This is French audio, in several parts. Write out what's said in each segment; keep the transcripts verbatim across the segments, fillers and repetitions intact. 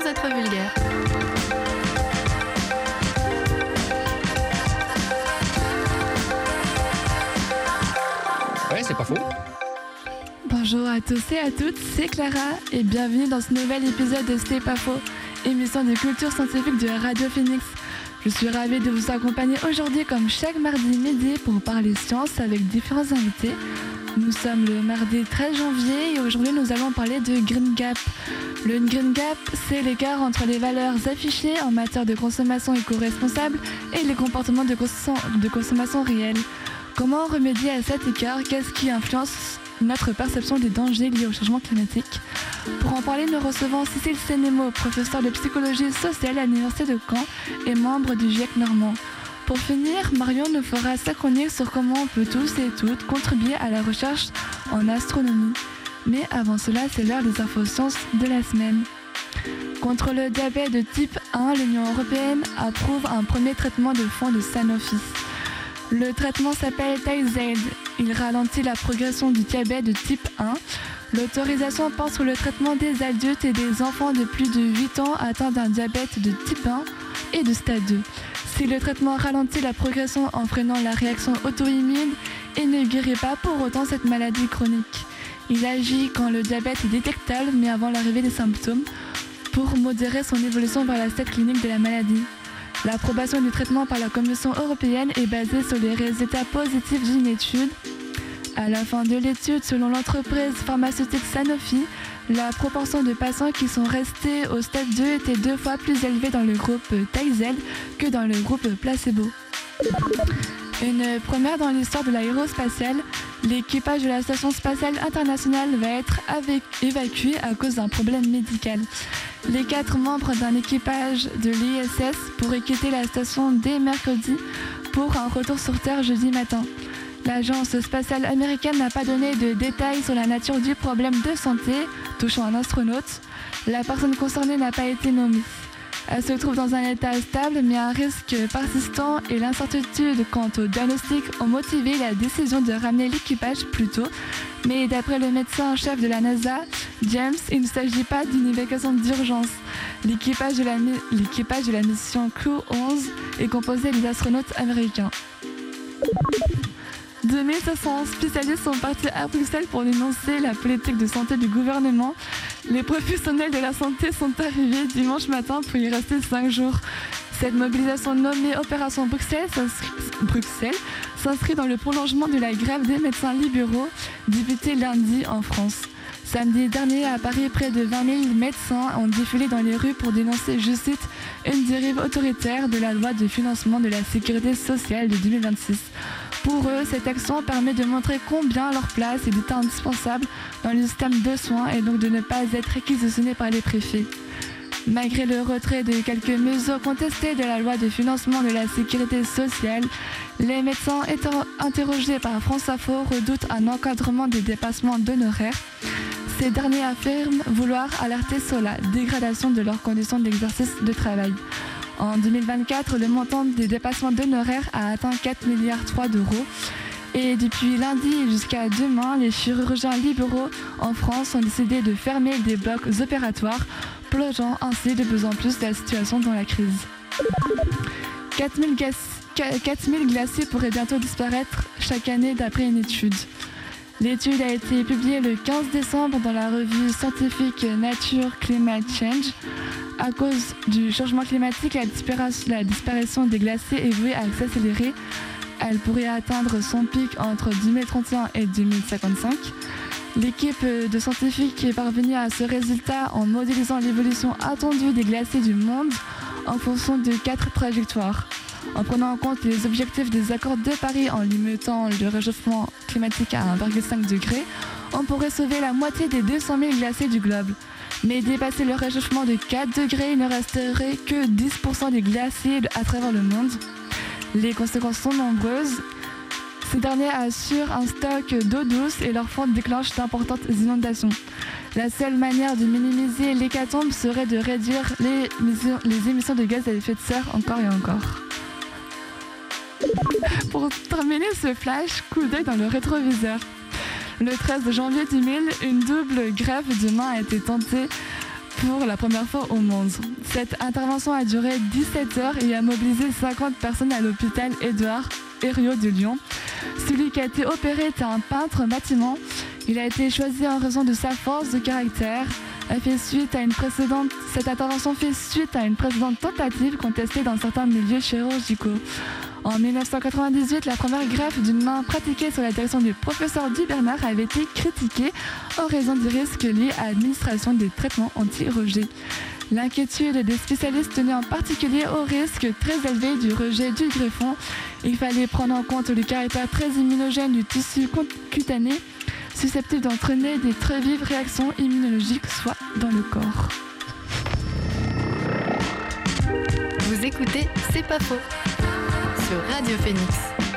être vulgaire. Ouais, c'est pas faux. Bonjour à tous et à toutes, c'est Clara et bienvenue dans ce nouvel épisode de C'est pas faux, émission de culture scientifique de Radio Phoenix. Je suis ravie de vous accompagner aujourd'hui comme chaque mardi midi pour parler science avec différents invités. Nous sommes le mardi treize janvier et aujourd'hui nous allons parler de Green Gap. Le Green Gap, c'est l'écart entre les valeurs affichées en matière de consommation éco-responsable et les comportements de, cons- de consommation réels. Comment remédier à cet écart? Qu'est-ce qui influence notre perception des dangers liés au changement climatique? Pour en parler, nous recevons Cécile Sénémo, professeure de psychologie sociale à l'Université de Caen et membre du GIEC normand. Pour finir, Marion nous fera sa chronique sur comment on peut tous et toutes contribuer à la recherche en astronomie. Mais avant cela, c'est l'heure des infos sciences de la semaine. Contre le diabète de type un, l'Union européenne approuve un premier traitement de fond de Sanofi. Le traitement s'appelle Tyvaso. Il ralentit la progression du diabète de type un. L'autorisation porte sur le traitement des adultes et des enfants de plus de huit ans atteints d'un diabète de type un et de stade deux. Si le traitement ralentit la progression en freinant la réaction auto-immune et ne guérit pas pour autant cette maladie chronique. Il agit quand le diabète est détectable mais avant l'arrivée des symptômes pour modérer son évolution vers la stade clinique de la maladie. L'approbation du traitement par la Commission européenne est basée sur les résultats positifs d'une étude. À la fin de l'étude, selon l'entreprise pharmaceutique Sanofi, la proportion de patients qui sont restés au stade deux était deux fois plus élevée dans le groupe Tyvaso que dans le groupe placebo. Une première dans l'histoire de l'aérospatiale, l'équipage de la Station spatiale internationale va être avec, évacué à cause d'un problème médical. Les quatre membres d'un équipage de l'I S S pourraient quitter la station dès mercredi pour un retour sur Terre jeudi matin. L'agence spatiale américaine n'a pas donné de détails sur la nature du problème de santé touchant un astronaute. La personne concernée n'a pas été nommée. Elle se trouve dans un état stable, mais un risque persistant et l'incertitude quant au diagnostic ont motivé la décision de ramener l'équipage plus tôt. Mais d'après le médecin-chef de la NASA, James, il ne s'agit pas d'une évacuation d'urgence. L'équipage de, la, l'équipage de la mission Crew onze est composé des astronautes américains. deux mille cinq cents spécialistes sont partis à Bruxelles pour dénoncer la politique de santé du gouvernement. Les professionnels de la santé sont arrivés dimanche matin pour y rester cinq jours. Cette mobilisation nommée Opération Bruxelles s'inscrit, Bruxelles s'inscrit dans le prolongement de la grève des médecins libéraux débutée lundi en France. Samedi dernier, à Paris, près de vingt mille médecins ont défilé dans les rues pour dénoncer, je cite, une dérive autoritaire de la loi de financement de la sécurité sociale de deux mille vingt-six. Pour eux, cette action permet de montrer combien leur place est indispensable dans le système de soins et donc de ne pas être réquisitionnés par les préfets. Malgré le retrait de quelques mesures contestées de la loi de financement de la sécurité sociale, les médecins étant interrogés par France Info redoutent un encadrement des dépassements d'honoraires. Ces derniers affirment vouloir alerter sur la dégradation de leurs conditions d'exercice de travail. En deux mille vingt-quatre, le montant des dépassements d'honoraires a atteint quatre virgule trois milliards d'euros. Et depuis lundi jusqu'à demain, les chirurgiens libéraux en France ont décidé de fermer des blocs opératoires, plongeant ainsi de plus en plus la situation dans la crise. quatre mille glaciers pourraient bientôt disparaître chaque année d'après une étude. L'étude a été publiée le quinze décembre dans la revue scientifique Nature Climate Change. À cause du changement climatique, la disparition, la disparition des glaciers est vouée à s'accélérer. Elle pourrait atteindre son pic entre deux mille trente et un et deux mille cinquante-cinq. L'équipe de scientifiques est parvenue à ce résultat en modélisant l'évolution attendue des glaciers du monde en fonction de quatre trajectoires. En prenant en compte les objectifs des accords de Paris en limitant le réchauffement climatique à un virgule cinq degré, on pourrait sauver la moitié des deux cent mille glaciers du globe. Mais dépasser le réchauffement de quatre degrés, il ne resterait que dix pour cent des glaciers à travers le monde. Les conséquences sont nombreuses. Ces derniers assurent un stock d'eau douce et leur fonte déclenche d'importantes inondations. La seule manière de minimiser l'hécatombe serait de réduire les, les émissions de gaz à effet de serre encore et encore. Pour terminer ce flash, coup d'œil dans le rétroviseur. Le treize janvier deux mille, une double grève de main a été tentée pour la première fois au monde. Cette intervention a duré dix-sept heures et a mobilisé cinquante personnes à l'hôpital Édouard Herriot de Lyon. Celui qui a été opéré était un peintre bâtiment. Il a été choisi en raison de sa force de caractère. Elle fait suite à une précédente, cette intervention fait suite à une précédente tentative contestée dans certains milieux chirurgicaux. En dix-neuf cent quatre-vingt-dix-huit, la première greffe d'une main pratiquée sous la direction du professeur Guy Bernard avait été critiquée en raison des risques liés à l'administration des traitements anti-rejet. L'inquiétude des spécialistes tenait en particulier au risque très élevé du rejet du greffon. Il fallait prendre en compte le caractère très immunogène du tissu cutané, susceptible d'entraîner des très vives réactions immunologiques, soit dans le corps. Vous écoutez C'est pas faux sur Radio Phoenix.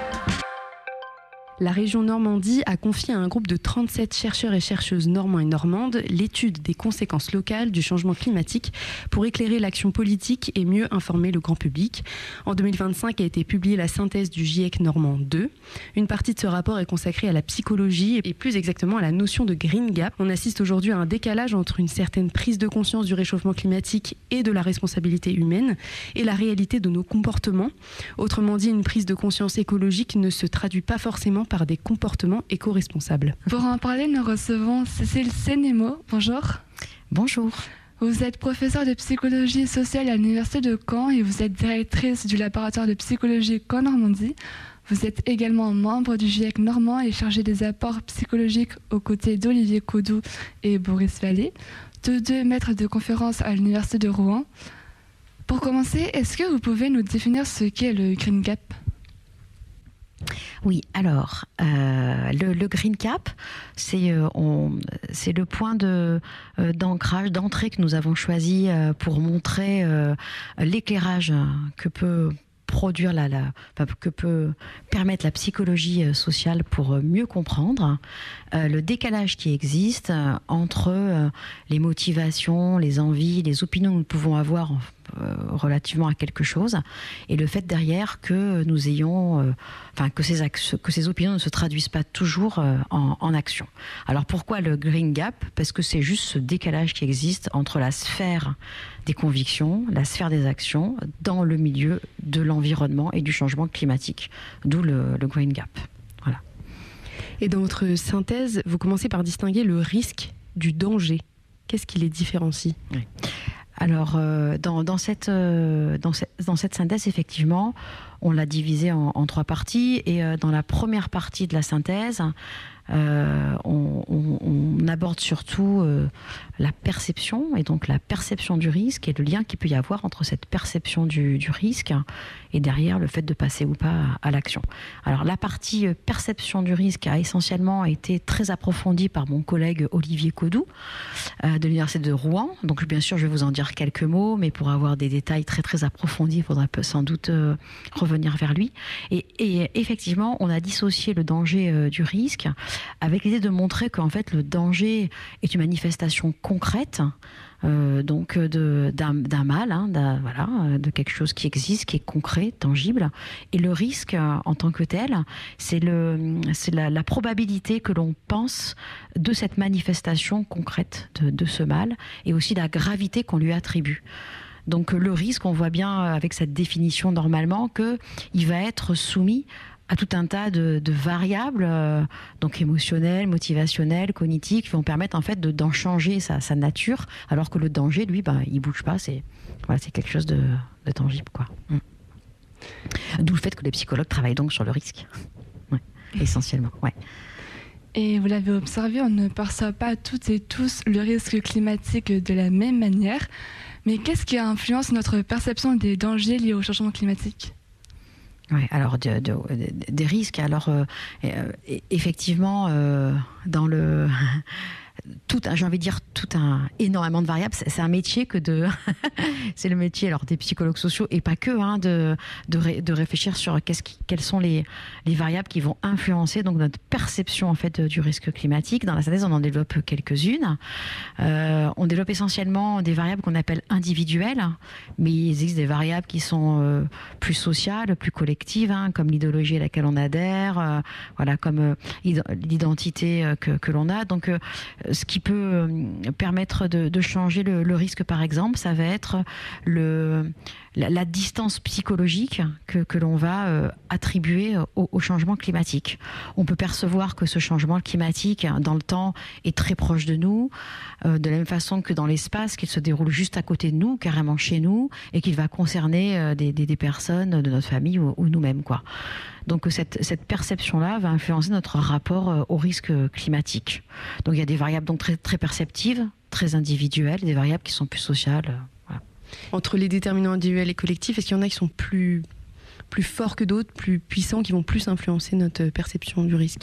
La région Normandie a confié à un groupe de trente-sept chercheurs et chercheuses normands et normandes l'étude des conséquences locales du changement climatique pour éclairer l'action politique et mieux informer le grand public. En deux mille vingt-cinq a été publiée la synthèse du GIEC Normand deux. Une partie de ce rapport est consacrée à la psychologie et plus exactement à la notion de Green Gap. On assiste aujourd'hui à un décalage entre une certaine prise de conscience du réchauffement climatique et de la responsabilité humaine et la réalité de nos comportements. Autrement dit, une prise de conscience écologique ne se traduit pas forcément par des comportements éco-responsables. Pour en parler, nous recevons Cécile Sénémo. Bonjour. Bonjour. Vous êtes professeure de psychologie sociale à l'Université de Caen et vous êtes directrice du laboratoire de psychologie Caen Normandie. Vous êtes également membre du GIEC Normand et chargée des apports psychologiques aux côtés d'Olivier Codou et Boris Vallée, tous deux maîtres de conférences à l'Université de Rouen. Pour commencer, est-ce que vous pouvez nous définir ce qu'est le Green Gap ? Oui, alors, euh, le, le Green Gap, c'est, euh, on, c'est le point de, euh, d'ancrage, d'entrée que nous avons choisi euh, pour montrer euh, l'éclairage que peut produire la, la, enfin, que peut permettre la psychologie sociale pour mieux comprendre euh, le décalage qui existe entre euh, les motivations, les envies, les opinions que nous pouvons avoir euh, relativement à quelque chose et le fait derrière que nous ayons, euh, enfin que ces, actes, que ces opinions ne se traduisent pas toujours euh, en, en action. Alors pourquoi le Green Gap ? Parce que c'est juste ce décalage qui existe entre la sphère des convictions, la sphère des actions dans le milieu de l'environnement et du changement climatique, d'où le, le Green Gap. Voilà. Et dans votre synthèse, vous commencez par distinguer le risque du danger. Qu'est-ce qui les différencie ? Oui. Alors, euh, dans, dans, cette, euh, dans, cette, dans cette synthèse, effectivement, on l'a divisée en, en trois parties. Et euh, dans la première partie de la synthèse, euh, on, on, on aborde surtout euh, la perception, et donc la perception du risque et le lien qu'il peut y avoir entre cette perception du, du risque et derrière le fait de passer ou pas à, à l'action. Alors, la partie perception du risque a essentiellement été très approfondie par mon collègue Olivier Codou euh, de l'Université de Rouen. Donc, bien sûr, je vais vous en dire quelques mots, mais pour avoir des détails très très approfondis, il faudra sans doute euh, revenir vers lui. Et, et effectivement, on a dissocié le danger euh, du risque avec l'idée de montrer qu'en fait le danger est une manifestation concrète, euh, donc de, d'un, d'un mal, hein, d'un, voilà, de quelque chose qui existe, qui est concret, tangible. Et le risque euh, en tant que tel, c'est, le, c'est la, la probabilité que l'on pense de cette manifestation concrète de, de ce mal et aussi la gravité qu'on lui attribue. Donc le risque, on voit bien avec cette définition normalement qu'il va être soumis à tout un tas de, de variables, euh, donc émotionnelles, motivationnelles, cognitives, qui vont permettre en fait de, d'en changer sa, sa nature, alors que le danger, lui, ben, il bouge pas, c'est, voilà, c'est quelque chose de, de tangible, quoi. Mm. D'où le fait que les psychologues travaillent donc sur le risque, ouais, essentiellement, ouais. Et vous l'avez observé, on ne perçoit pas toutes et tous le risque climatique de la même manière. Mais qu'est-ce qui influence notre perception des dangers liés au changement climatique ? Oui, alors de, de, de, des risques. Alors euh, effectivement, euh, dans le tout, j'ai envie de dire tout un énormément de variables. C'est, c'est un métier que de, c'est le métier alors des psychologues sociaux et pas que, hein, de de, ré, de réfléchir sur qu'est-ce qui, quelles sont les les variables qui vont influencer donc notre perception en fait du risque climatique. Dans la synthèse, on en développe quelques-unes. Euh, on développe essentiellement des variables qu'on appelle individuelles, mais il existe des variables qui sont euh, plus sociales, plus collectives, hein, comme l'idéologie à laquelle on adhère, euh, voilà, comme euh, l'identité euh, que que l'on a. Donc euh, ce qui peut euh, permettre de, de changer le, le risque, par exemple, ça va être le, la, la distance psychologique que, que l'on va euh, attribuer au, au changement climatique. On peut percevoir que ce changement climatique, dans le temps, est très proche de nous, euh, de la même façon que dans l'espace, qu'il se déroule juste à côté de nous, carrément chez nous, et qu'il va concerner euh, des, des, des personnes de notre famille ou, ou nous-mêmes, quoi. Donc cette, cette perception-là va influencer notre rapport au risque climatique. Donc il y a des variables donc très, très perceptives, très individuelles, des variables qui sont plus sociales. Voilà. Entre les déterminants individuels et collectifs, est-ce qu'il y en a qui sont plus, plus forts que d'autres, plus puissants, qui vont plus influencer notre perception du risque ?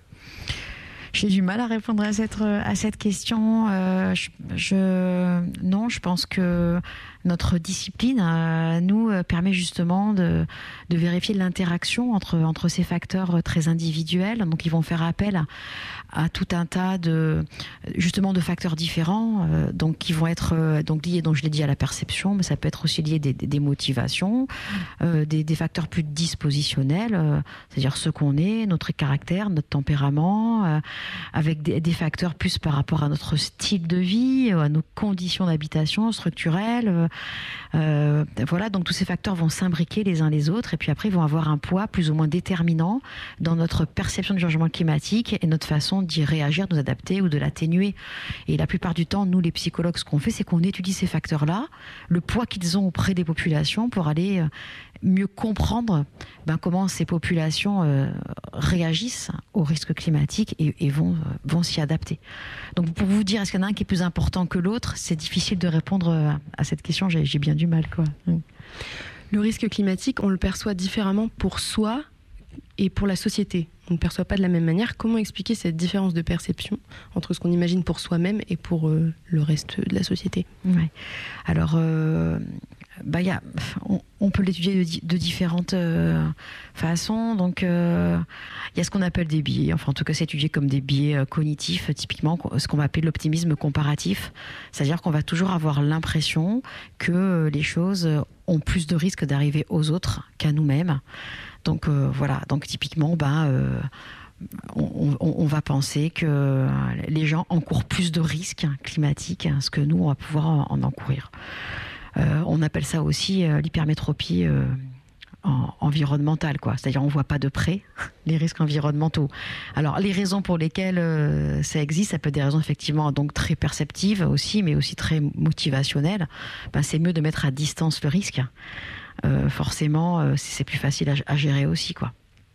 J'ai du mal à répondre à cette, à cette question. Euh, je, je, non, je pense que notre discipline euh, nous permet justement de, de vérifier l'interaction entre, entre ces facteurs très individuels. Donc, ils vont faire appel à, à tout un tas de, justement, de facteurs différents, euh, donc qui vont être euh, donc liés, donc je l'ai dit, à la perception, mais ça peut être aussi lié des, des, des motivations, euh, des, des facteurs plus dispositionnels, euh, c'est-à-dire ce qu'on est, notre caractère, notre tempérament, euh, avec des, des facteurs plus par rapport à notre style de vie, à nos conditions d'habitation structurelles. Euh, voilà, donc tous ces facteurs vont s'imbriquer les uns les autres et puis après ils vont avoir un poids plus ou moins déterminant dans notre perception du changement climatique et notre façon d'y réagir, de nous adapter ou de l'atténuer. Et la plupart du temps, nous les psychologues, ce qu'on fait, c'est qu'on étudie ces facteurs-là, le poids qu'ils ont auprès des populations pour aller mieux comprendre ben, comment ces populations euh, réagissent au risque climatique et, et vont, vont s'y adapter. Donc pour vous dire, est-ce qu'il y en a un qui est plus important que l'autre ? C'est difficile de répondre à, à cette question, j'ai, j'ai bien du mal, quoi. Le risque climatique, on le perçoit différemment pour soi et pour la société. On ne perçoit pas de la même manière. Comment expliquer cette différence de perception entre ce qu'on imagine pour soi-même et pour euh, le reste de la société ? Ouais. Alors, euh, bah, y a, on, on peut l'étudier de, de différentes euh, façons. Donc, il euh, y a ce qu'on appelle des biais. Enfin, en tout cas, c'est étudié comme des biais euh, cognitifs, typiquement ce qu'on va appeler l'optimisme comparatif. C'est-à-dire qu'on va toujours avoir l'impression que les choses ont plus de risques d'arriver aux autres qu'à nous-mêmes. Donc euh, voilà, donc typiquement, ben, euh, on, on, on va penser que les gens encourent plus de risques climatiques, hein, ce que nous, on va pouvoir en, en encourir. Euh, on appelle ça aussi euh, l'hypermétropie euh, en, environnementale, quoi. C'est-à-dire on ne voit pas de près les risques environnementaux. Alors les raisons pour lesquelles euh, ça existe, ça peut être des raisons effectivement donc très perceptives aussi, mais aussi très motivationnelles. Ben, c'est mieux de mettre à distance le risque. Euh, forcément, euh, c'est plus facile à, à gérer aussi, quoi.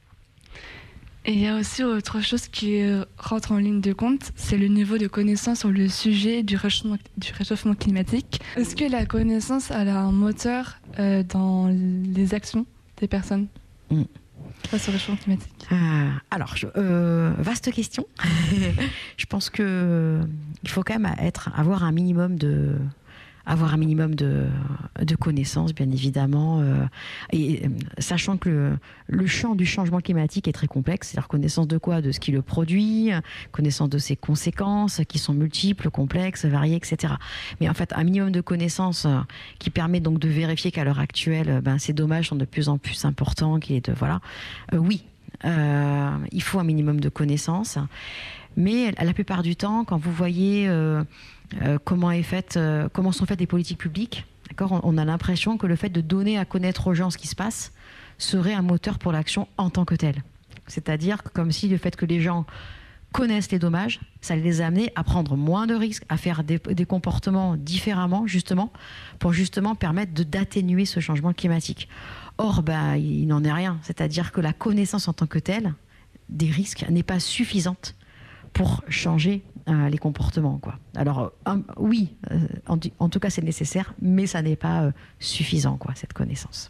Et il y a aussi autre chose qui euh, rentre en ligne de compte, c'est le niveau de connaissance sur le sujet du réchauffement, du réchauffement climatique. Est-ce que la connaissance elle a un moteur euh, dans les actions des personnes mmh. face au réchauffement climatique ? euh, Alors, je, euh, vaste question. Je pense que euh, il faut quand même être, avoir un minimum de... avoir un minimum de, de connaissances, bien évidemment, euh, et sachant que le, le champ du changement climatique est très complexe, c'est-à-dire connaissance de quoi ? De ce qui le produit, connaissance de ses conséquences, qui sont multiples, complexes, variées, et cetera. Mais en fait, un minimum de connaissances qui permet donc de vérifier qu'à l'heure actuelle, ben, ces dommages sont de plus en plus importants, qu'il est de, voilà, euh, oui, euh, il faut un minimum de connaissances. Mais la plupart du temps, quand vous voyez euh, euh, comment, est faite, euh, comment sont faites les politiques publiques, d'accord, on, on a l'impression que le fait de donner à connaître aux gens ce qui se passe serait un moteur pour l'action en tant que tel. C'est-à-dire comme si le fait que les gens connaissent les dommages, ça les a amenés à prendre moins de risques, à faire des, des comportements différemment, justement, pour justement permettre de, d'atténuer ce changement climatique. Or, ben, il n'en est rien. C'est-à-dire que la connaissance en tant que telle des risques n'est pas suffisante pour changer euh, les comportements, quoi. Alors, euh, oui, euh, en, en tout cas, c'est nécessaire, mais ça n'est pas euh, suffisant, quoi, cette connaissance.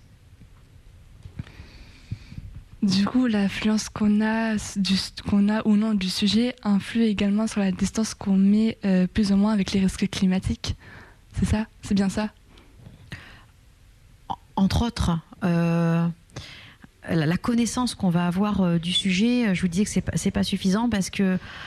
Du coup, l'influence qu'on a, du, qu'on a ou non du sujet influe également sur la distance qu'on met euh, plus ou moins avec les risques climatiques. C'est ça ? C'est bien ça ? Entre autres, euh, la, la connaissance qu'on va avoir euh, du sujet, je vous disais que c'est pas, c'est pas suffisant parce que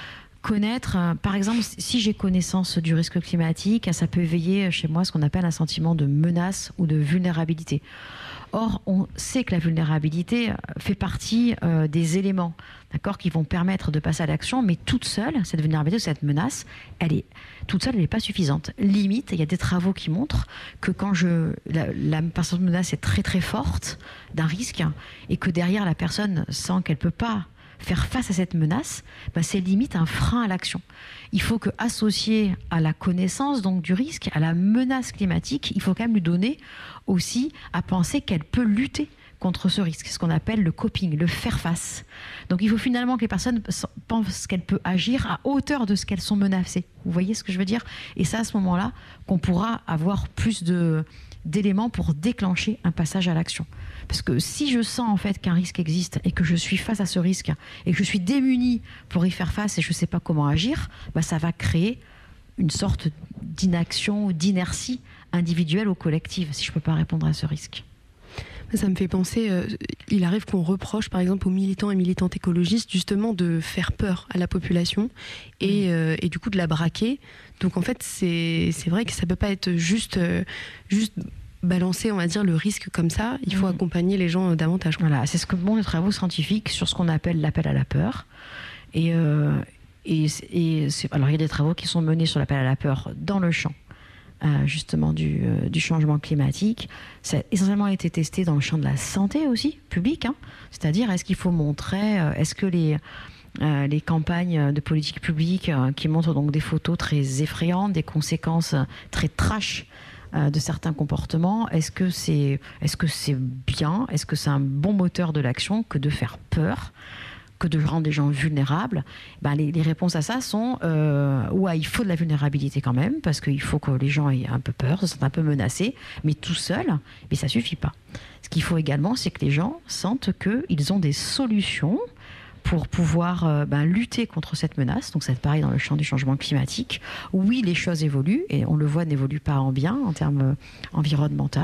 connaître, euh, par exemple, si j'ai connaissance du risque climatique, ça peut éveiller chez moi ce qu'on appelle un sentiment de menace ou de vulnérabilité. Or, on sait que la vulnérabilité fait partie euh, des éléments, d'accord, qui vont permettre de passer à l'action, mais toute seule, cette vulnérabilité, cette menace, elle est toute seule, elle n'est pas suffisante. Limite, il y a des travaux qui montrent que quand je, la, la perception de menace est très très forte d'un risque et que derrière la personne sent qu'elle ne peut pas faire face à cette menace, ben c'est limite un frein à l'action. Il faut que, associé à la connaissance donc du risque, à la menace climatique, il faut quand même lui donner aussi à penser qu'elle peut lutter contre ce risque, ce qu'on appelle le coping, le faire face. Donc il faut finalement que les personnes pensent qu'elles peuvent agir à hauteur de ce qu'elles sont menacées. Vous voyez ce que je veux dire ? Et c'est à ce moment-là qu'on pourra avoir plus de, d'éléments pour déclencher un passage à l'action. Parce que si je sens en fait qu'un risque existe et que je suis face à ce risque et que je suis démunie pour y faire face et je ne sais pas comment agir, bah ça va créer une sorte d'inaction ou d'inertie individuelle ou collective si je ne peux pas répondre à ce risque. Ça me fait penser, euh, il arrive qu'on reproche par exemple aux militants et militantes écologistes justement de faire peur à la population et, mmh. euh, et du coup de la braquer. Donc en fait c'est, c'est vrai que ça ne peut pas être juste... Euh, juste balancer, on va dire, le risque comme ça, il faut mmh. accompagner les gens davantage. Voilà, c'est ce que montrent les travaux scientifiques sur ce qu'on appelle l'appel à la peur. Et, euh, et, et c'est, alors il y a des travaux qui sont menés sur l'appel à la peur dans le champ euh, justement du, euh, du changement climatique. Ça a essentiellement été testé dans le champ de la santé aussi, publique. Hein. C'est-à-dire, est-ce qu'il faut montrer, euh, est-ce que les... Euh, les campagnes de politique publique euh, qui montrent donc des photos très effrayantes, des conséquences très trash euh, de certains comportements, est-ce que c'est, est-ce que c'est bien, est-ce que c'est un bon moteur de l'action que de faire peur, que de rendre les gens vulnérables? Ben, les, les réponses à ça sont euh, ouais, il faut de la vulnérabilité quand même, parce qu'il faut que les gens aient un peu peur, se sentent un peu menacés, mais tout seul, mais ça suffit pas. Ce qu'il faut également, c'est que les gens sentent qu'ils ont des solutions pour pouvoir euh, ben, lutter contre cette menace. Donc c'est pareil dans le champ du changement climatique. Oui, les choses évoluent, et on le voit, n'évoluent pas en bien en termes euh, environnementaux.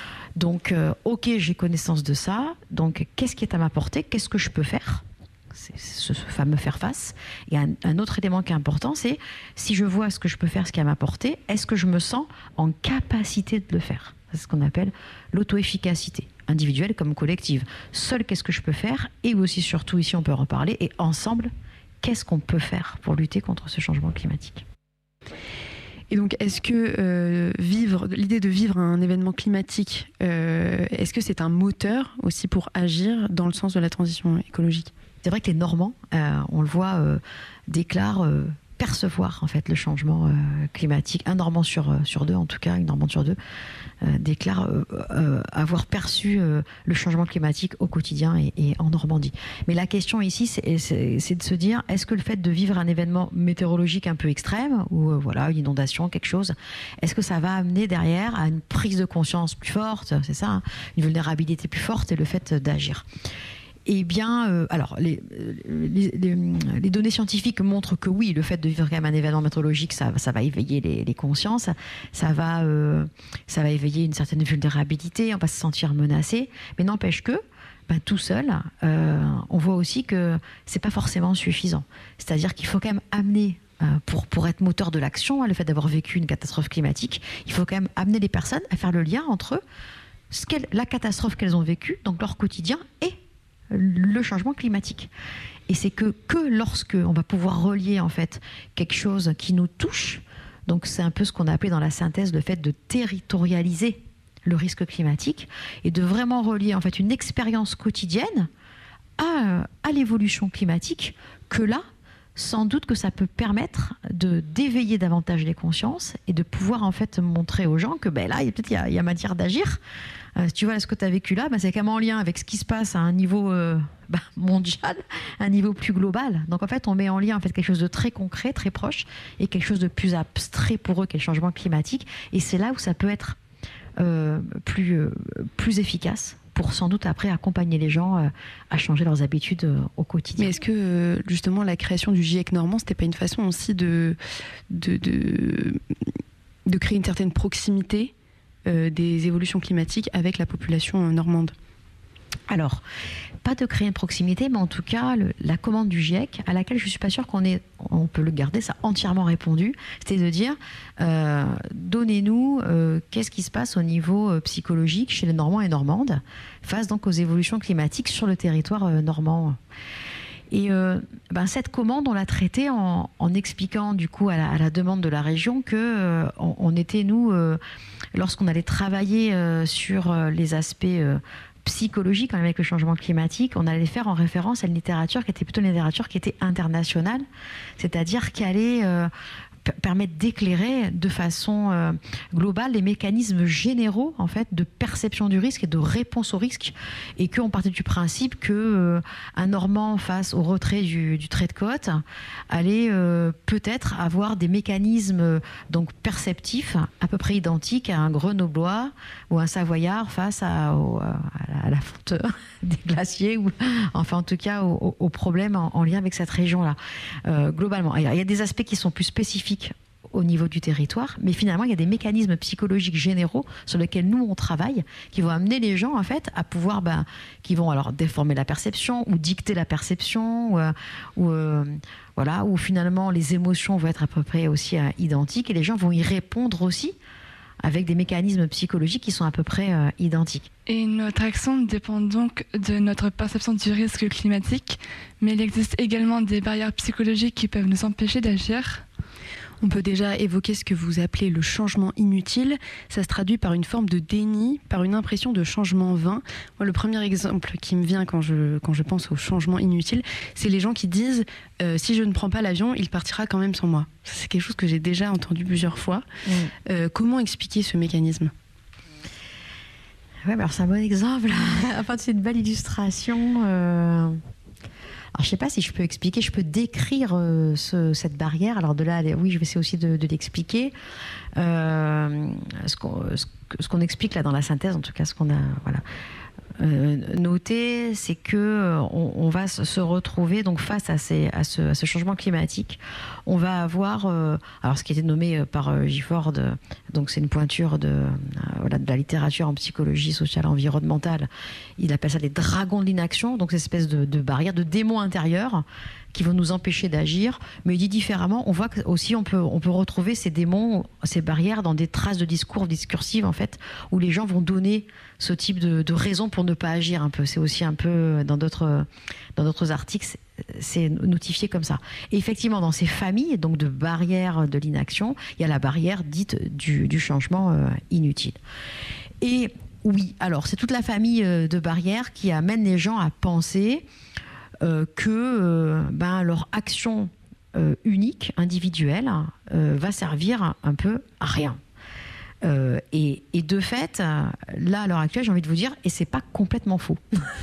Donc, euh, ok, j'ai connaissance de ça. Donc, qu'est-ce qui est à ma portée? Qu'est-ce que je peux faire? C'est ce, ce fameux faire face. Et un, un autre élément qui est important, c'est si je vois ce que je peux faire, ce qui est à ma portée, est-ce que je me sens en capacité de le faire? C'est ce qu'on appelle l'auto-efficacité, individuelle comme collective. Seul, qu'est-ce que je peux faire? Et aussi, surtout, ici, on peut en reparler. Et ensemble, qu'est-ce qu'on peut faire pour lutter contre ce changement climatique? Et donc, est-ce que euh, vivre, l'idée de vivre un événement climatique, euh, est-ce que c'est un moteur aussi pour agir dans le sens de la transition écologique? C'est vrai que les Normands, euh, on le voit, euh, déclarent euh, percevoir en fait le changement euh, climatique. Un Normand sur, euh, sur deux, en tout cas, une Normande sur deux, euh, déclare euh, euh, avoir perçu euh, le changement climatique au quotidien et, et en Normandie. Mais la question ici, c'est, c'est, c'est de se dire, est-ce que le fait de vivre un événement météorologique un peu extrême, ou euh, voilà, une inondation, quelque chose, est-ce que ça va amener derrière à une prise de conscience plus forte, c'est ça, hein, une vulnérabilité plus forte et le fait d'agir? Eh bien, euh, alors, les, les, les, les données scientifiques montrent que oui, le fait de vivre quand même un événement météorologique, ça, ça va éveiller les, les consciences, ça va, euh, ça va éveiller une certaine vulnérabilité, on va se sentir menacé, mais n'empêche que, ben, tout seul, euh, on voit aussi que c'est pas forcément suffisant. C'est-à-dire qu'il faut quand même amener, euh, pour, pour être moteur de l'action, le fait d'avoir vécu une catastrophe climatique, il faut quand même amener les personnes à faire le lien entre ce qu'elle, la catastrophe qu'elles ont vécue, donc leur quotidien, et le changement climatique. Et c'est que, que lorsque on va pouvoir relier en fait quelque chose qui nous touche, donc c'est un peu ce qu'on a appelé dans la synthèse le fait de territorialiser le risque climatique et de vraiment relier en fait une expérience quotidienne à, à l'évolution climatique, que là, sans doute que ça peut permettre de d'éveiller davantage les consciences et de pouvoir en fait montrer aux gens que ben là, peut-être il y a, il y a matière d'agir. Euh, si tu vois ce que tu as vécu là, ben c'est quand même en lien avec ce qui se passe à un niveau euh, ben, mondial, un niveau plus global. Donc en fait, on met en lien en fait quelque chose de très concret, très proche, et quelque chose de plus abstrait pour eux qu'est le changement climatique. Et c'est là où ça peut être euh, plus, euh, plus efficace pour sans doute après accompagner les gens euh, à changer leurs habitudes euh, au quotidien. Mais est-ce que euh, justement la création du GIEC normand, c'était pas une façon aussi de, de, de, de créer une certaine proximité euh, des évolutions climatiques avec la population normande? Alors, pas de créer une proximité, mais en tout cas, le, la commande du GIEC, à laquelle je ne suis pas sûre qu'on ait, on peut le garder, ça a entièrement répondu, c'était de dire, euh, donnez-nous euh, qu'est-ce qui se passe au niveau euh, psychologique chez les Normands et Normandes, face donc aux évolutions climatiques sur le territoire euh, normand. Et euh, ben, cette commande, on l'a traitée en, en expliquant du coup à la, à la demande de la région que euh, on, on était, nous, euh, lorsqu'on allait travailler euh, sur euh, les aspects euh, psychologique avec le changement climatique, on allait faire en référence à une littérature qui était plutôt une littérature qui était internationale, c'est-à-dire qui allait euh, p- permettre d'éclairer de façon euh, globale les mécanismes généraux en fait de perception du risque et de réponse au risque, et qu'on partait du principe que euh, un Normand face au retrait du, du trait de côte allait euh, peut-être avoir des mécanismes euh, donc perceptifs à peu près identiques à un Grenoblois ou un Savoyard face à, au, à la, à la fonte des glaciers, ou enfin en tout cas aux, aux problèmes en, en lien avec cette région-là. Euh, globalement, il y a des aspects qui sont plus spécifiques au niveau du territoire, mais finalement il y a des mécanismes psychologiques généraux sur lesquels nous on travaille, qui vont amener les gens en fait à pouvoir, ben, qui vont alors déformer la perception ou dicter la perception, ou, ou euh, voilà, où finalement les émotions vont être à peu près aussi euh, identiques, et les gens vont y répondre aussi avec des mécanismes psychologiques qui sont à peu près euh, identiques. Et notre action dépend donc de notre perception du risque climatique, mais il existe également des barrières psychologiques qui peuvent nous empêcher d'agir. On peut déjà évoquer ce que vous appelez le changement inutile. Ça se traduit par une forme de déni, par une impression de changement vain. Moi, le premier exemple qui me vient quand je, quand je pense au changement inutile, c'est les gens qui disent euh, « si je ne prends pas l'avion, il partira quand même sans moi ». C'est quelque chose que j'ai déjà entendu plusieurs fois. Mmh. Euh, comment expliquer ce mécanisme ? Ouais, alors c'est un bon exemple. Enfin, c'est une belle illustration. Euh... Alors, je ne sais pas si je peux expliquer, je peux décrire euh, ce, cette barrière. Alors de là, oui, je vais essayer aussi de, de l'expliquer. Euh, ce, qu'on, ce, ce qu'on explique là dans la synthèse, en tout cas, ce qu'on a voilà, euh, noté, c'est que on, on va se retrouver donc face à, ces, à, ce, à ce changement climatique. On va avoir, euh, alors ce qui a été nommé par euh, Gifford, donc c'est une pointure de, euh, voilà, de la littérature en psychologie sociale environnementale. Il appelle ça des dragons de l'inaction, donc cette espèce de, de barrière, de démons intérieurs qui vont nous empêcher d'agir. Mais dit différemment, on voit aussi on peut, on peut retrouver ces démons, ces barrières dans des traces de discours discursives en fait, où les gens vont donner ce type de, de raison pour ne pas agir un peu. C'est aussi un peu dans d'autres, dans d'autres articles, c'est, c'est notifié comme ça. Et effectivement, dans ces familles donc de barrières de l'inaction, il y a la barrière dite du, du changement euh, inutile. Et oui, alors c'est toute la famille euh, de barrières qui amène les gens à penser euh, que euh, ben, leur action euh, unique, individuelle, euh, va servir un peu à rien. Euh, et, et de fait, là à l'heure actuelle, j'ai envie de vous dire, et c'est pas complètement faux.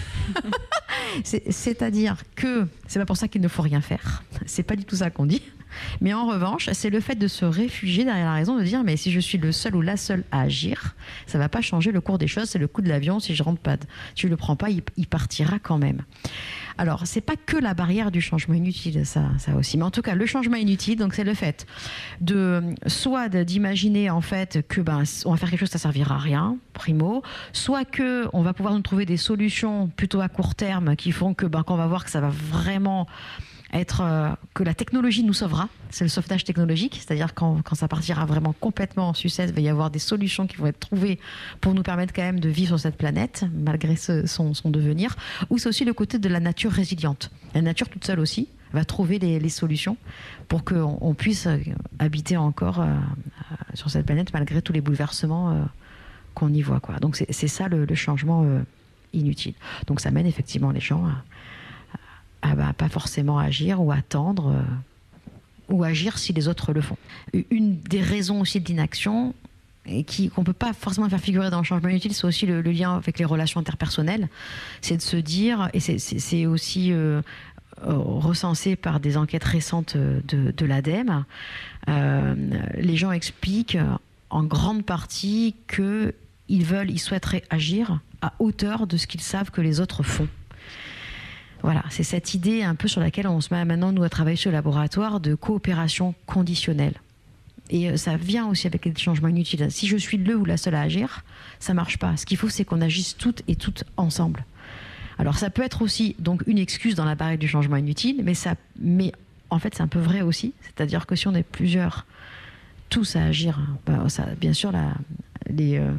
c'est, c'est-à-dire que c'est pas pour ça qu'il ne faut rien faire. C'est pas du tout ça qu'on dit. Mais en revanche, c'est le fait de se réfugier derrière la raison, de dire mais si je suis le seul ou la seule à agir, ça va pas changer le cours des choses. C'est le coup de l'avion. Si je rentre pas, si je le prends pas, il, il partira quand même. Alors, c'est pas que la barrière du changement inutile, ça, ça aussi. Mais en tout cas, le changement inutile, donc c'est le fait de soit de, d'imaginer en fait que ben on va faire quelque chose, ça servira à rien, primo, soit que on va pouvoir nous trouver des solutions plutôt à court terme qui font que ben qu'on va voir que ça va vraiment être euh, que la technologie nous sauvera. C'est le sauvetage technologique, c'est-à-dire quand, quand ça partira vraiment complètement en sucette, il va y avoir des solutions qui vont être trouvées pour nous permettre quand même de vivre sur cette planète, malgré ce, son, son devenir. Ou c'est aussi le côté de la nature résiliente. La nature toute seule aussi va trouver les, les solutions pour qu'on on puisse habiter encore euh, sur cette planète malgré tous les bouleversements euh, qu'on y voit, quoi. Donc c'est, c'est ça le, le changement euh, inutile. Donc ça mène effectivement les gens à Ah bah, pas forcément agir ou attendre euh, ou agir si les autres le font. Une des raisons aussi de l'inaction et qui, qu'on ne peut pas forcément faire figurer dans le changement inutile, c'est aussi le, le lien avec les relations interpersonnelles. C'est de se dire, et c'est, c'est, c'est aussi euh, euh, recensé par des enquêtes récentes de, de l'ADEME, euh, les gens expliquent en grande partie qu'ils veulent, ils souhaiteraient agir à hauteur de ce qu'ils savent que les autres font. Voilà, c'est cette idée un peu sur laquelle on se met maintenant, nous, à travailler sur le laboratoire de coopération conditionnelle. Et ça vient aussi avec les changements inutiles. Si je suis le ou la seule à agir, ça ne marche pas. Ce qu'il faut, c'est qu'on agisse toutes et toutes ensemble. Alors ça peut être aussi donc une excuse dans la barrière du changement inutile, mais, ça, mais en fait c'est un peu vrai aussi. C'est-à-dire que si on est plusieurs tous à agir, ben, ça, bien sûr la, les, euh,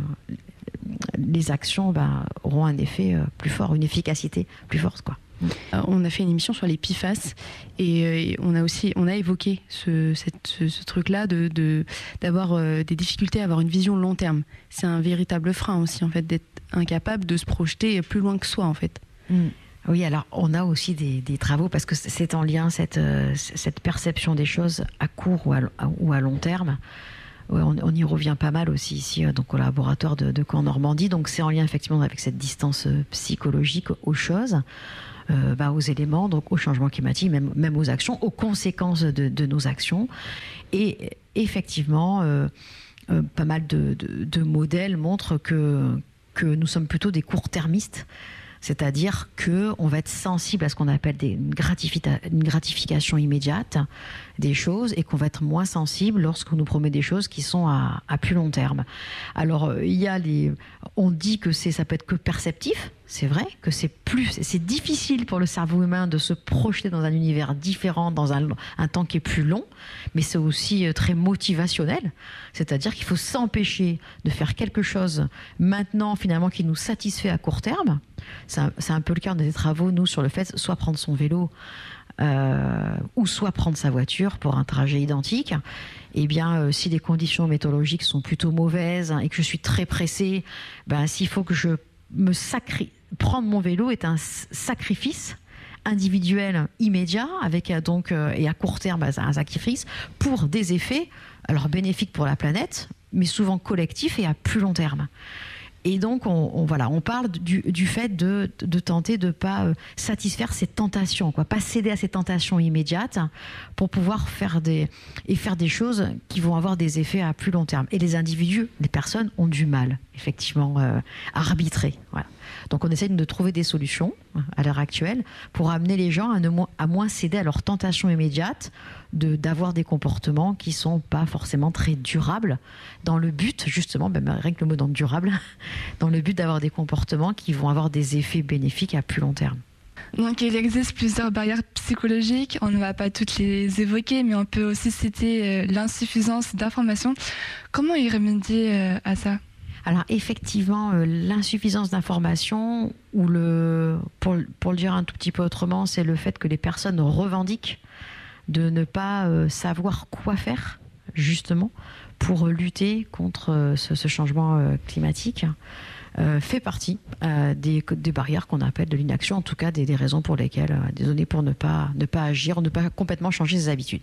les actions ben, auront un effet euh, plus fort, une efficacité plus forte, quoi. Euh, on a fait une émission sur les P F A S et, euh, et on a aussi on a évoqué ce, cette, ce, ce truc-là de, de, d'avoir euh, des difficultés à avoir une vision long terme. C'est un véritable frein aussi en fait d'être incapable de se projeter plus loin que soi en fait. Mmh. Oui, alors on a aussi des, des travaux parce que c'est en lien cette, euh, cette perception des choses à court ou à, ou à long terme. Ouais, on, on y revient pas mal aussi ici donc au laboratoire de, de Caen Normandie. Donc c'est en lien effectivement avec cette distance psychologique aux choses. Euh, bah, aux éléments, donc au changement climatique, même, même aux actions, aux conséquences de, de nos actions. Et effectivement, euh, euh, pas mal de, de, de modèles montrent que, que nous sommes plutôt des court-termistes, c'est-à-dire qu'on va être sensible à ce qu'on appelle des, une, gratifica, une gratification immédiate des choses et qu'on va être moins sensible lorsqu'on nous promet des choses qui sont à, à plus long terme. Alors, il y a les, on dit que c'est, ça peut être que perceptif. C'est vrai que c'est plus, c'est difficile pour le cerveau humain de se projeter dans un univers différent, dans un, un temps qui est plus long, mais c'est aussi très motivationnel. C'est-à-dire qu'il faut s'empêcher de faire quelque chose maintenant, finalement, qui nous satisfait à court terme. C'est un, c'est un peu le cas des travaux, nous, sur le fait, soit prendre son vélo, euh, ou soit prendre sa voiture pour un trajet identique. Eh bien, euh, si les conditions météorologiques sont plutôt mauvaises et que je suis très pressée, ben, s'il faut que je me sacri- prendre mon vélo est un sacrifice individuel immédiat avec donc euh, et à court terme un sacrifice pour des effets alors bénéfiques pour la planète mais souvent collectifs et à plus long terme. Et donc, on, on, voilà, on parle du, du fait de, de tenter de ne pas euh, satisfaire ces tentations, quoi, pas céder à ces tentations immédiates pour pouvoir faire des, et faire des choses qui vont avoir des effets à plus long terme. Et les individus, les personnes ont du mal, effectivement, euh, à arbitrer. Voilà. Donc, on essaie de trouver des solutions à l'heure actuelle pour amener les gens à, ne, à moins céder à leurs tentations immédiates de, d'avoir des comportements qui ne sont pas forcément très durables dans le but, justement, même rien que le mot dans durable, dans le but d'avoir des comportements qui vont avoir des effets bénéfiques à plus long terme. Donc il existe plusieurs barrières psychologiques, on ne va pas toutes les évoquer, mais on peut aussi citer l'insuffisance d'informations. Comment y remédier à ça ? Alors effectivement, euh, l'insuffisance d'information, ou le, pour, pour le dire un tout petit peu autrement, c'est le fait que les personnes revendiquent de ne pas euh, savoir quoi faire, justement, pour lutter contre euh, ce, ce changement euh, climatique, euh, fait partie euh, des, des barrières qu'on appelle de l'inaction, en tout cas des, des raisons pour lesquelles, euh, des données pour ne pas, ne pas agir, ne pas complètement changer ses habitudes.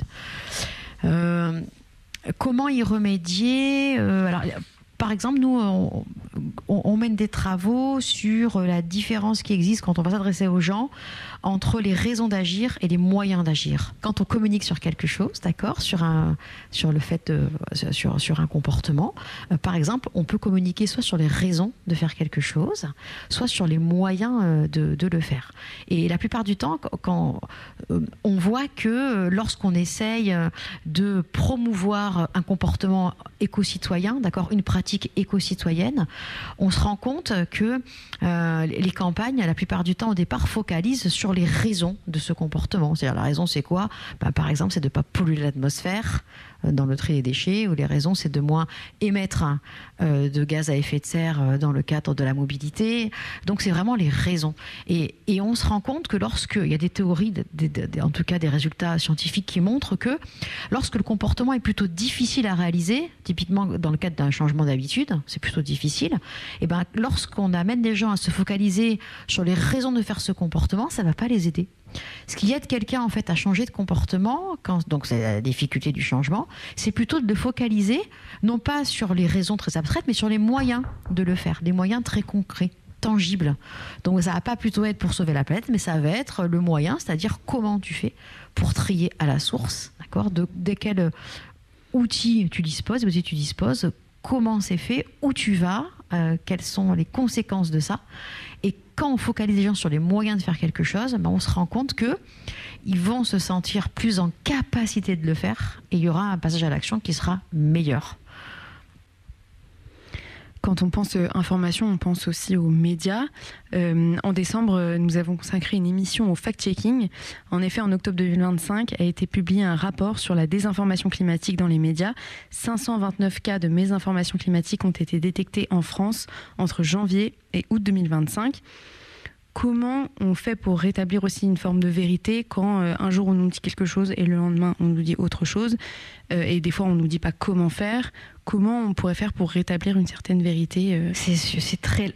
Euh, comment y remédier euh, alors, par exemple, nous, on, on, on mène des travaux sur la différence qui existe quand on va s'adresser aux gens entre les raisons d'agir et les moyens d'agir. Quand on communique sur quelque chose, d'accord, sur un, sur le fait, de, sur, sur un comportement, euh, par exemple, on peut communiquer soit sur les raisons de faire quelque chose, soit sur les moyens de, de le faire. Et la plupart du temps, quand euh, on voit que lorsqu'on essaye de promouvoir un comportement éco-citoyen, d'accord, une pratique éco-citoyenne, on se rend compte que euh, les campagnes, la plupart du temps, au départ, focalisent sur les raisons de ce comportement. C'est-à-dire, la raison, c'est quoi ? Ben, par exemple, c'est de ne pas polluer l'atmosphère euh, dans le tri des déchets, ou les raisons, c'est de moins émettre euh, de gaz à effet de serre euh, dans le cadre de la mobilité. Donc, c'est vraiment les raisons. Et, et on se rend compte que lorsqu'il y a des théories, de, de, de, en tout cas des résultats scientifiques qui montrent que lorsque le comportement est plutôt difficile à réaliser, typiquement dans le cadre d'un changement d'habitude, c'est plutôt difficile, et ben, lorsqu'on amène les gens à se focaliser sur les raisons de faire ce comportement, ça ne va pas les aider. Ce qui aide quelqu'un en fait à changer de comportement, quand, donc c'est la difficulté du changement, c'est plutôt de le focaliser, non pas sur les raisons très abstraites, mais sur les moyens de le faire, des moyens très concrets, tangibles. Donc ça ne va pas plutôt être pour sauver la planète, mais ça va être le moyen, c'est-à-dire comment tu fais pour trier à la source, d'accord, de, de quels outils tu disposes, si tu disposes, comment c'est fait, où tu vas, euh, quelles sont les conséquences de ça. Et quand on focalise les gens sur les moyens de faire quelque chose, ben on se rend compte qu'ils vont se sentir plus en capacité de le faire et il y aura un passage à l'action qui sera meilleur. Quand on pense euh, information, on pense aussi aux médias. Euh, en décembre, nous avons consacré une émission au fact-checking. En effet, en octobre deux mille vingt-cinq, a été publié un rapport sur la désinformation climatique dans les médias. cinq cent vingt-neuf cas de mésinformation climatique ont été détectés en France entre janvier et août deux mille vingt-cinq. Comment on fait pour rétablir aussi une forme de vérité quand euh, un jour on nous dit quelque chose et le lendemain on nous dit autre chose euh, et des fois on nous dit pas comment faire. Comment on pourrait faire pour rétablir une certaine vérité euh... c'est, c'est très...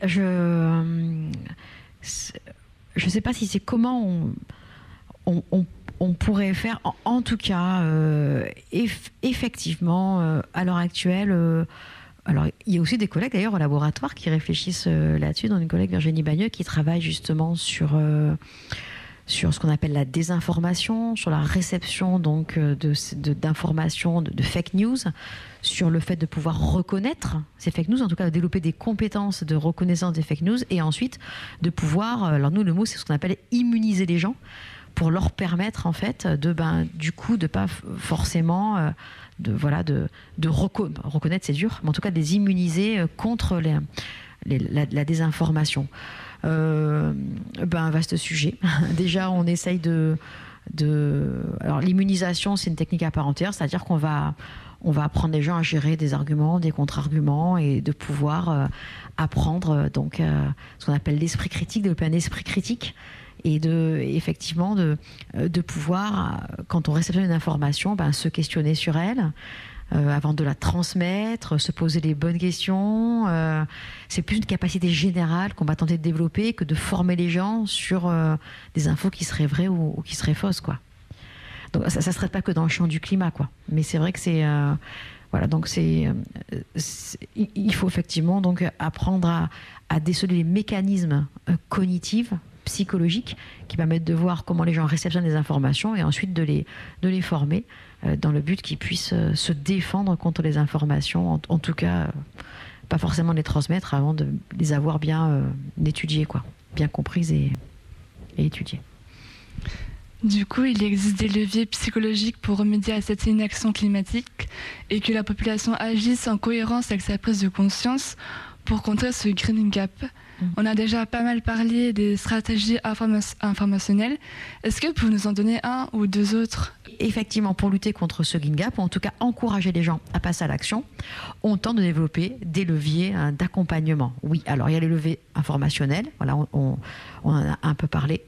Je c'est, je sais pas si c'est comment on, on, on, on pourrait faire. En, en tout cas, euh, eff, effectivement, euh, à l'heure actuelle... Euh, Alors, il y a aussi des collègues d'ailleurs au laboratoire qui réfléchissent euh, là-dessus, dont une collègue Virginie Bagneux qui travaille justement sur, euh, sur ce qu'on appelle la désinformation, sur la réception donc, de, de, d'informations, de, de fake news, sur le fait de pouvoir reconnaître ces fake news, en tout cas de développer des compétences de reconnaissance des fake news et ensuite de pouvoir, alors nous le mot c'est ce qu'on appelle immuniser les gens pour leur permettre en fait de, ben, du coup de ne pas forcément... Euh, de voilà de, de reco- reconnaître c'est dur mais en tout cas de les immuniser contre les, les, la, la désinformation. Euh, ben un vaste sujet. Déjà on essaye de, de alors l'immunisation c'est une technique à part entière, c'est-à-dire qu'on va on va apprendre les gens à gérer des arguments, des contre-arguments et de pouvoir euh, apprendre donc euh, ce qu'on appelle l'esprit critique, développer un esprit critique. Et de, effectivement de, de pouvoir, quand on réceptionne une information, ben, se questionner sur elle euh, avant de la transmettre, se poser les bonnes questions. Euh, c'est plus une capacité générale qu'on va tenter de développer que de former les gens sur euh, des infos qui seraient vraies ou, ou qui seraient fausses, quoi. Donc ça ne se traite pas que dans le champ du climat, quoi. Mais c'est vrai que c'est... Euh, voilà, donc c'est, c'est... Il faut effectivement donc, apprendre à, à déceler les mécanismes euh, cognitifs, psychologiques qui permettent de voir comment les gens réceptionnent les informations et ensuite de les, de les former euh, dans le but qu'ils puissent euh, se défendre contre les informations, en, en tout cas euh, pas forcément les transmettre avant de les avoir bien euh, étudiées, quoi, bien comprises et, et étudiées. Du coup, il existe des leviers psychologiques pour remédier à cette inaction climatique et que la population agisse en cohérence avec sa prise de conscience pour contrer ce green gap. On a déjà pas mal parlé des stratégies informa- informationnelles. Est-ce que vous pouvez nous en donner un ou deux autres ? Effectivement, pour lutter contre ce green gap, ou en tout cas encourager les gens à passer à l'action, on tente de développer des leviers hein, d'accompagnement. Oui, alors il y a les leviers informationnels, voilà, on, on, on en a un peu parlé.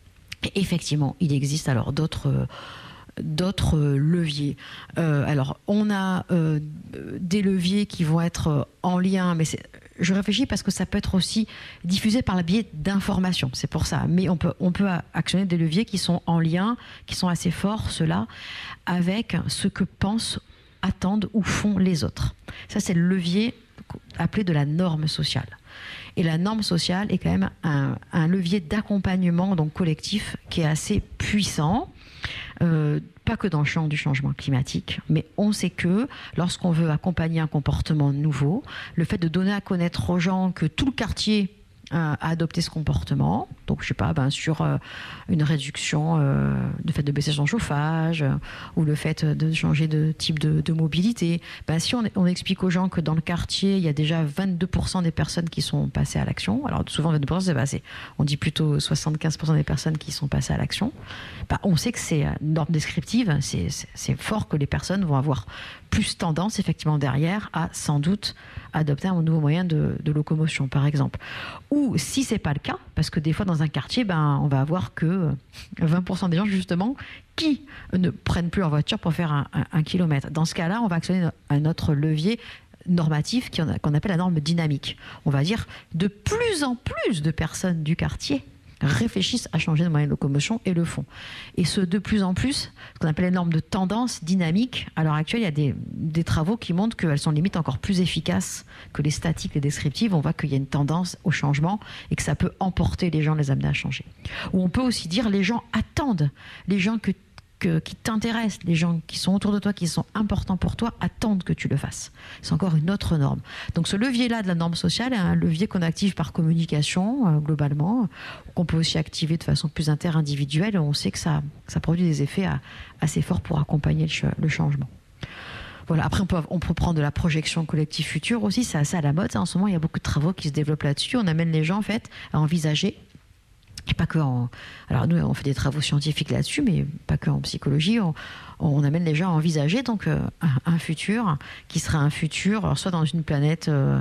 Et effectivement, il existe alors d'autres... Euh, d'autres leviers. Euh, alors, on a euh, des leviers qui vont être en lien, mais c'est, je réfléchis parce que ça peut être aussi diffusé par le biais d'informations, c'est pour ça. Mais on peut, on peut actionner des leviers qui sont en lien, qui sont assez forts, ceux-là, avec ce que pensent, attendent ou font les autres. Ça, c'est le levier appelé de la norme sociale. Et la norme sociale est quand même un, un levier d'accompagnement donc collectif qui est assez puissant. Euh, pas que dans le champ du changement climatique, mais on sait que lorsqu'on veut accompagner un comportement nouveau, le fait de donner à connaître aux gens que tout le quartier euh, a adopté ce comportement, donc je sais pas, ben, sur euh, une réduction, euh, le fait de baisser son chauffage, euh, ou le fait de changer de type de, de mobilité, ben, si on, on explique aux gens que dans le quartier, il y a déjà vingt-deux pour cent des personnes qui sont passées à l'action, alors souvent vingt-deux pour cent c'est passé, on dit plutôt soixante-quinze pour cent des personnes qui sont passées à l'action, ben, on sait que c'est une norme descriptive, c'est, c'est, c'est fort que les personnes vont avoir plus tendance effectivement derrière à sans doute adopter un nouveau moyen de, de locomotion par exemple. Ou si c'est pas le cas, parce que des fois dans un quartier, ben, on va avoir que vingt pour cent des gens justement qui ne prennent plus leur voiture pour faire un, un, un kilomètre. Dans ce cas-là, on va actionner un autre levier normatif qu'on appelle la norme dynamique. On va dire de plus en plus de personnes du quartier réfléchissent à changer de moyen de locomotion et le font. Et ce de plus en plus, ce qu'on appelle les normes de tendance dynamique, à l'heure actuelle, il y a des, des travaux qui montrent qu'elles sont limite encore plus efficaces que les statiques, les descriptives. On voit qu'il y a une tendance au changement et que ça peut emporter les gens, les amener à changer. Ou on peut aussi dire les gens attendent, les gens que Que, qui t'intéressent, les gens qui sont autour de toi, qui sont importants pour toi, attendent que tu le fasses. C'est encore une autre norme. Donc ce levier-là de la norme sociale est un levier qu'on active par communication, euh, globalement, qu'on peut aussi activer de façon plus inter-individuelle. On sait que ça, ça produit des effets à, assez forts pour accompagner le, ch- le changement. Voilà. Après, on peut, on peut prendre de la projection collective future aussi, c'est assez à la mode. En ce moment, il y a beaucoup de travaux qui se développent là-dessus. On amène les gens en fait à envisager. Et pas que en... Alors nous, on fait des travaux scientifiques là-dessus, mais pas que en psychologie. On, on amène les gens à envisager donc euh, un, un futur qui sera un futur, alors soit dans une planète euh,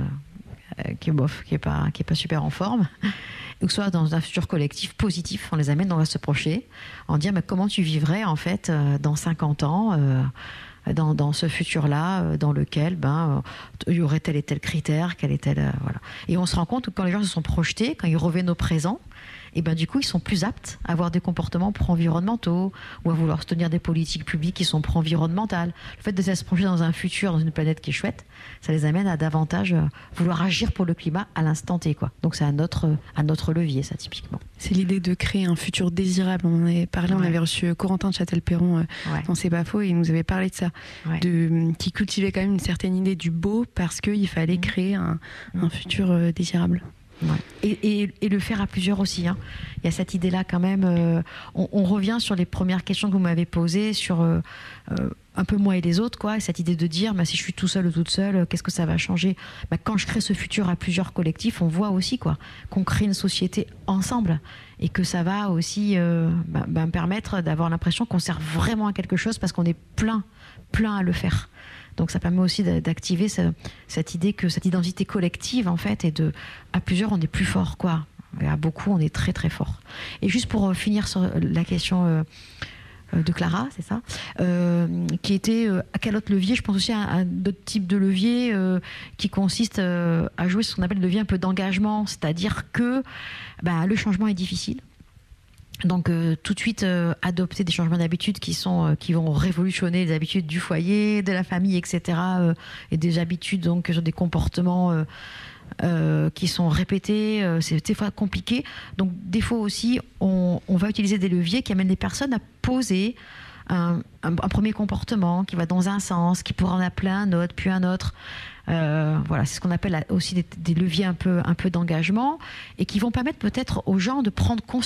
qui est bof, qui est pas, qui est pas super en forme, ou soit dans un futur collectif positif. On les amène, on va se projeter, en dire mais comment tu vivrais en fait euh, dans cinquante ans. Euh, Dans, dans ce futur-là, euh, dans lequel ben, euh, il y aurait tel et tel critère, quel et tel, euh, voilà. Et on se rend compte que quand les gens se sont projetés, quand ils reviennent au présent, et ben du coup ils sont plus aptes à avoir des comportements pro-environnementaux ou à vouloir tenir des politiques publiques qui sont pro-environnementales. Le fait de se projeter dans un futur, dans une planète qui est chouette, ça les amène à davantage euh, vouloir agir pour le climat à l'instant T, quoi. Donc c'est un autre, un autre levier, ça, typiquement. C'est l'idée de créer un futur désirable. On en avait parlé, ouais. On avait reçu Corentin de Châtel-Perron euh, ouais. dans C'est pas faux, et il nous avait parlé de ça, ouais. de, qui cultivait quand même une certaine idée du beau parce qu'il fallait mmh. créer un, mmh. un futur euh, désirable. Ouais. Et, et, et le faire à plusieurs aussi, hein. Il y a cette idée-là quand même. Euh, on, on revient sur les premières questions que vous m'avez posées sur euh, euh, un peu moi et les autres, quoi. Et cette idée de dire, bah, si je suis tout seul ou toute seule, qu'est-ce que ça va changer ? Bah, quand je crée ce futur à plusieurs collectifs, on voit aussi quoi, qu'on crée une société ensemble et que ça va aussi euh, bah, bah, me permettre d'avoir l'impression qu'on sert vraiment à quelque chose parce qu'on est plein, plein à le faire. Donc ça permet aussi d'activer ce, cette idée que cette identité collective en fait, et de à plusieurs on est plus fort, quoi. Et à beaucoup on est très très fort. Et juste pour finir sur la question euh, de Clara, c'est ça, euh, qui était euh, à quel autre levier ? Je pense aussi à, à d'autres types de leviers euh, qui consistent euh, à jouer ce qu'on appelle le levier un peu d'engagement, c'est-à-dire que bah, le changement est difficile. Donc euh, tout de suite euh, adopter des changements d'habitudes qui sont euh, qui vont révolutionner les habitudes du foyer, de la famille, et cetera. Euh, et des habitudes donc sur des comportements euh, euh, qui sont répétés, euh, c'est des fois compliqué. Donc des fois aussi on, on va utiliser des leviers qui amènent les personnes à poser un, un, un premier comportement qui va dans un sens, qui pourra en appeler un autre, puis un autre. Euh, voilà, c'est ce qu'on appelle aussi des, des leviers un peu, un peu d'engagement et qui vont permettre peut-être aux gens de prendre conscience